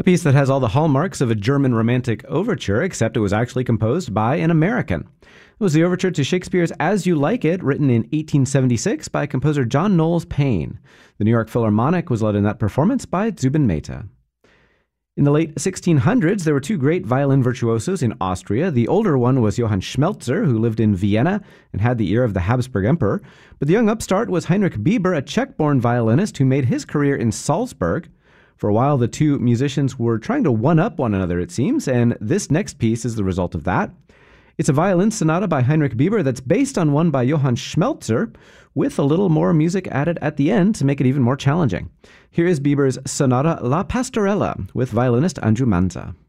piece that has all the hallmarks of a German romantic overture, except it was actually composed by an American. It was the overture to Shakespeare's As You Like It, written in 1876 by composer John Knowles Paine. The New York Philharmonic was led in that performance by Zubin Mehta. In the late 1600s, there were two great violin virtuosos in Austria. The older one was Johann Schmelzer, who lived in Vienna and had the ear of the Habsburg Emperor. But the young upstart was Heinrich Bieber, a Czech-born violinist who made his career in Salzburg. For a while, the two musicians were trying to one-up one another, it seems, and this next piece is the result of that. It's a violin sonata by Heinrich Bieber that's based on one by Johann Schmelzer, with a little more music added at the end to make it even more challenging. Here is Bieber's Sonata La Pastorella with violinist Andrew Manza.